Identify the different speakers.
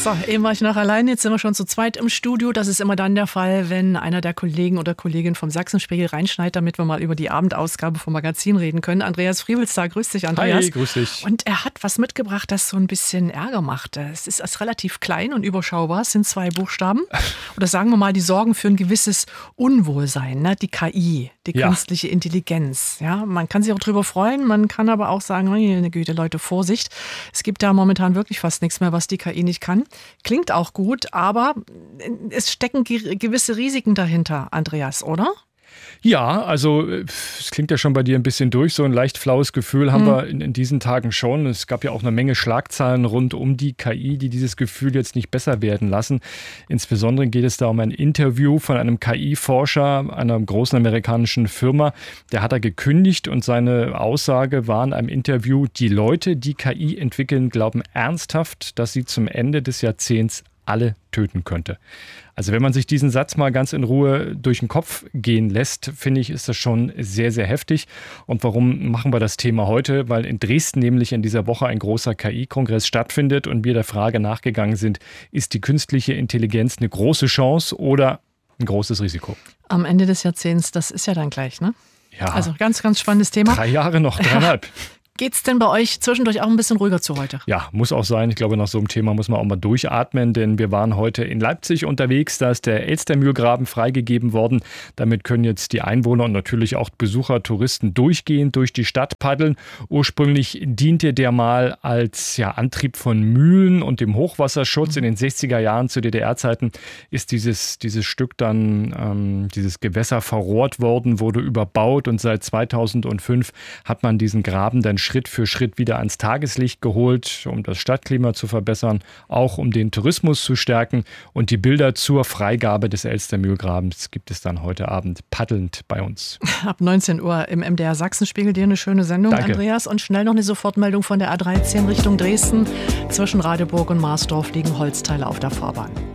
Speaker 1: So, eben war ich noch allein, jetzt sind wir schon zu zweit im Studio. Das ist immer dann der Fall, wenn einer der Kollegen oder Kollegin vom Sachsenspiegel reinschneidet, damit wir mal über die Abendausgabe vom Magazin reden können. Andreas Friebelstar, grüß dich, Andreas.
Speaker 2: Hi, grüß dich.
Speaker 1: Und er hat was mitgebracht, das so ein bisschen Ärger macht. Es ist relativ klein und überschaubar, es sind 2 Buchstaben. Oder sagen wir mal, die sorgen für ein gewisses Unwohlsein, ne? Die KI, die künstliche Intelligenz. Ja, man kann sich auch drüber freuen, man kann aber auch sagen, meine Güte, Leute, Vorsicht. Es gibt da momentan wirklich fast nichts mehr, was die KI nicht kann. Klingt auch gut, aber es stecken gewisse Risiken dahinter, Andreas, oder?
Speaker 2: Ja, also es klingt ja schon bei dir ein bisschen durch. So ein leicht flaues Gefühl haben wir in diesen Tagen schon. Es gab ja auch eine Menge Schlagzeilen rund um die KI, die dieses Gefühl jetzt nicht besser werden lassen. Insbesondere geht es da um ein Interview von einem KI-Forscher einer großen amerikanischen Firma. Der hat da gekündigt und seine Aussage war in einem Interview, die Leute, die KI entwickeln, glauben ernsthaft, dass sie zum Ende des Jahrzehnts alle töten könnte. Also wenn man sich diesen Satz mal ganz in Ruhe durch den Kopf gehen lässt, finde ich, ist das schon sehr, sehr heftig. Und warum machen wir das Thema heute? Weil in Dresden nämlich in dieser Woche ein großer KI-Kongress stattfindet und wir der Frage nachgegangen sind, ist die künstliche Intelligenz eine große Chance oder ein großes Risiko?
Speaker 1: Am Ende des Jahrzehnts, das ist ja dann gleich, ne?
Speaker 2: Ja.
Speaker 1: Also ganz, ganz spannendes Thema.
Speaker 2: 3 Jahre noch, 3,5.
Speaker 1: Geht's denn bei euch zwischendurch auch ein bisschen ruhiger zu heute?
Speaker 2: Ja, muss auch sein. Ich glaube, nach so einem Thema muss man auch mal durchatmen, denn wir waren heute in Leipzig unterwegs. Da ist der Elstermühlgraben freigegeben worden. Damit können jetzt die Einwohner und natürlich auch Besucher, Touristen durchgehend durch die Stadt paddeln. Ursprünglich diente der mal als Antrieb von Mühlen und dem Hochwasserschutz. In den 60er Jahren zu DDR-Zeiten ist dieses Stück dann, dieses Gewässer verrohrt worden, wurde überbaut und seit 2005 hat man diesen Graben dann Schritt für Schritt wieder ans Tageslicht geholt, um das Stadtklima zu verbessern, auch um den Tourismus zu stärken. Und die Bilder zur Freigabe des Elstermühlgrabens gibt es dann heute Abend paddelnd bei uns.
Speaker 1: Ab 19 Uhr im MDR Sachsenspiegel. Dir eine schöne Sendung,
Speaker 2: Danke.
Speaker 1: Andreas. Und schnell noch eine Sofortmeldung von der A13 Richtung Dresden. Zwischen Radeburg und Marsdorf liegen Holzteile auf der Fahrbahn.